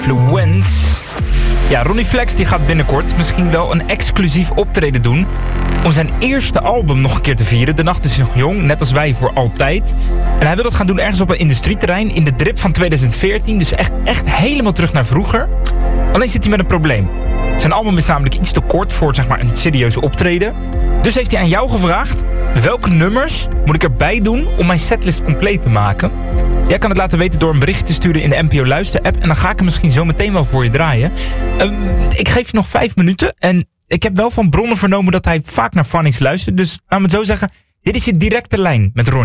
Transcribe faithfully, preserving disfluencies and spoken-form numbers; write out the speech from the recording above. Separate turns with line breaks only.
Influence. Ja, Ronnie Flex die gaat binnenkort misschien wel een exclusief optreden doen om zijn eerste album nog een keer te vieren. De nacht is nog jong, net als wij voor altijd. En hij wil dat gaan doen ergens op een industrieterrein in de drip van twintig veertien. Dus echt, echt helemaal terug naar vroeger. Alleen zit hij met een probleem. Zijn album is namelijk iets te kort voor zeg maar, een serieuze optreden. Dus heeft hij aan jou gevraagd: welke nummers moet ik erbij doen om mijn setlist compleet te maken? Jij kan het laten weten door een bericht te sturen in de N P O Luister app. En dan ga ik hem misschien zo meteen wel voor je draaien. Uh, ik geef je nog vijf minuten. En ik heb wel van bronnen vernomen dat hij vaak naar Phonics luistert. Dus laat me het zo zeggen. Dit is je directe lijn met Ronnie.